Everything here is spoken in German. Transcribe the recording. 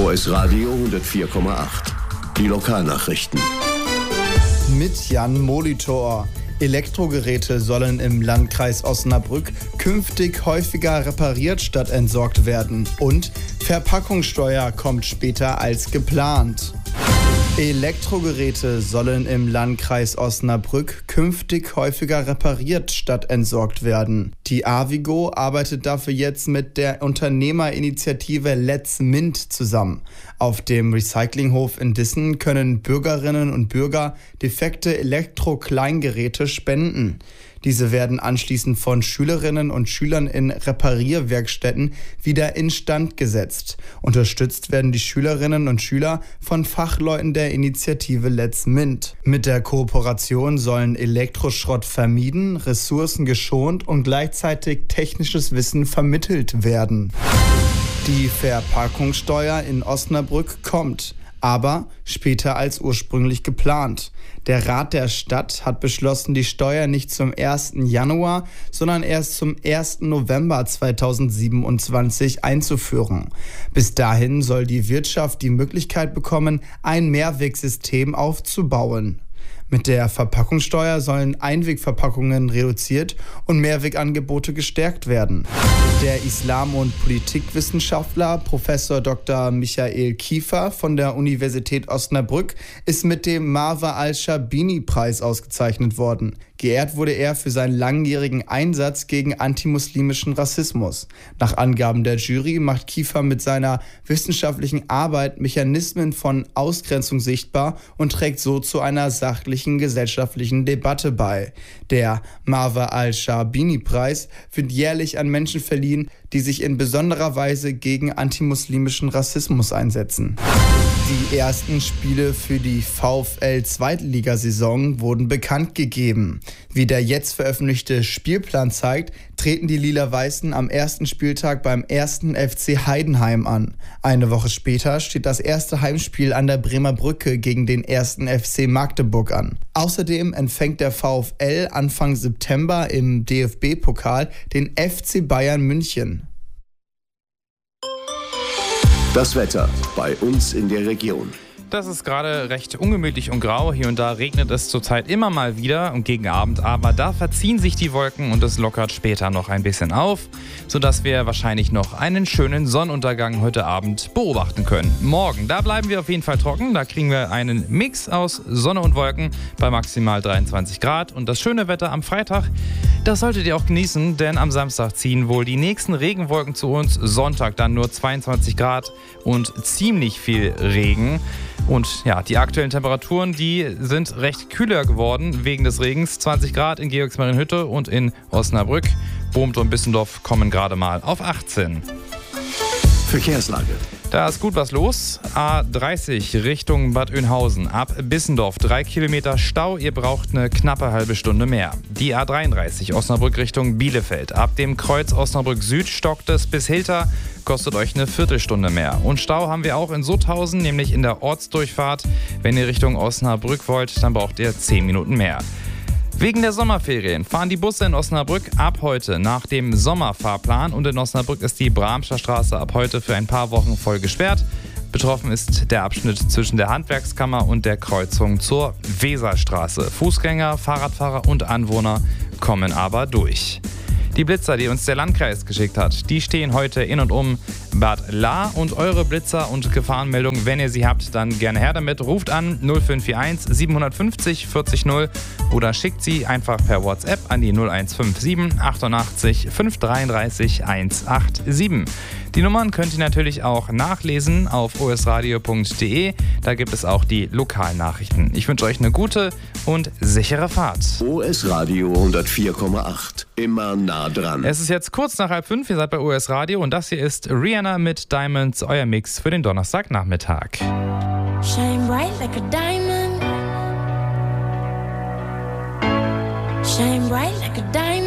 OS Radio 104,8. Die Lokalnachrichten. Mit Jan Molitor. Elektrogeräte sollen im Landkreis Osnabrück künftig häufiger repariert statt entsorgt werden. Und Verpackungssteuer kommt später als geplant. Elektrogeräte sollen im Landkreis Osnabrück künftig häufiger repariert statt entsorgt werden. Die Avigo arbeitet dafür jetzt mit der Unternehmerinitiative Let's Mint zusammen. Auf dem Recyclinghof in Dissen können Bürgerinnen und Bürger defekte Elektro-Kleingeräte spenden. Diese werden anschließend von Schülerinnen und Schülern in Reparierwerkstätten wieder instand gesetzt. Unterstützt werden die Schülerinnen und Schüler von Fachleuten der Initiative Let's Mint. Mit der Kooperation sollen Elektroschrott vermieden, Ressourcen geschont und gleichzeitig technisches Wissen vermittelt werden. Die Verpackungssteuer in Osnabrück kommt, aber später als ursprünglich geplant. Der Rat der Stadt hat beschlossen, die Steuer nicht zum 1. Januar, sondern erst zum 1. November 2027 einzuführen. Bis dahin soll die Wirtschaft die Möglichkeit bekommen, ein Mehrwegsystem aufzubauen. Mit der Verpackungssteuer sollen Einwegverpackungen reduziert und Mehrwegangebote gestärkt werden. Der Islam- und Politikwissenschaftler Professor Dr. Michael Kiefer von der Universität Osnabrück ist mit dem Marwa al-Schabini-Preis ausgezeichnet worden. Geehrt wurde er für seinen langjährigen Einsatz gegen antimuslimischen Rassismus. Nach Angaben der Jury macht Kiefer mit seiner wissenschaftlichen Arbeit Mechanismen von Ausgrenzung sichtbar und trägt so zu einer sachlichen gesellschaftlichen Debatte bei. Der Marwa al-Schabini-Preis wird jährlich an Menschen verliehen, die sich in besonderer Weise gegen antimuslimischen Rassismus einsetzen. Die ersten Spiele für die VfL-Zweitligasaison wurden bekannt gegeben. Wie der jetzt veröffentlichte Spielplan zeigt, treten die Lila-Weißen am ersten Spieltag beim 1. FC Heidenheim an. Eine Woche später steht das erste Heimspiel an der Bremer Brücke gegen den 1. FC Magdeburg an. Außerdem empfängt der VfL Anfang September im DFB-Pokal den FC Bayern München. Das Wetter bei uns in der Region. Das ist gerade recht ungemütlich und grau. Hier und da regnet es zurzeit immer mal wieder und gegen Abend, aber da verziehen sich die Wolken und es lockert später noch ein bisschen auf, sodass wir wahrscheinlich noch einen schönen Sonnenuntergang heute Abend beobachten können. Morgen, da bleiben wir auf jeden Fall trocken. Da kriegen wir einen Mix aus Sonne und Wolken bei maximal 23 Grad. Und das schöne Wetter am Freitag, das solltet ihr auch genießen, denn am Samstag ziehen wohl die nächsten Regenwolken zu uns. Sonntag dann nur 22 Grad und ziemlich viel Regen. Und ja, die aktuellen Temperaturen, die sind recht kühler geworden wegen des Regens. 20 Grad in Georgsmarienhütte und in Osnabrück. Bohmt und Bissendorf kommen gerade mal auf 18. Verkehrslage. Da ist gut was los. A30 Richtung Bad Oeynhausen. Ab Bissendorf 3 Kilometer Stau. Ihr braucht eine knappe halbe Stunde mehr. Die A33 Osnabrück Richtung Bielefeld. Ab dem Kreuz Osnabrück Süd stockt es bis Hilter. Kostet euch eine Viertelstunde mehr. Und Stau haben wir auch in Sutthausen, nämlich in der Ortsdurchfahrt. Wenn ihr Richtung Osnabrück wollt, dann braucht ihr 10 Minuten mehr. Wegen der Sommerferien fahren die Busse in Osnabrück ab heute nach dem Sommerfahrplan und in Osnabrück ist die Bramscher Straße ab heute für ein paar Wochen voll gesperrt. Betroffen ist der Abschnitt zwischen der Handwerkskammer und der Kreuzung zur Weserstraße. Fußgänger, Fahrradfahrer und Anwohner kommen aber durch. Die Blitzer, die uns der Landkreis geschickt hat, die stehen heute in und um Bad Lahr. Und eure Blitzer und Gefahrenmeldungen, wenn ihr sie habt, dann gerne her damit. Ruft an 0541 750 40 0 oder schickt sie einfach per WhatsApp an die 0157 88 533 187. Die Nummern könnt ihr natürlich auch nachlesen auf osradio.de. Da gibt es auch die Lokalnachrichten. Ich wünsche euch eine gute und sichere Fahrt. OS Radio 104,8. Immer nah dran. Es ist jetzt kurz nach 4:30. Ihr seid bei OS Radio und das hier ist Rihanna mit Diamonds, euer Mix für den Donnerstagnachmittag. Shine bright like a diamond. Shine bright like a diamond.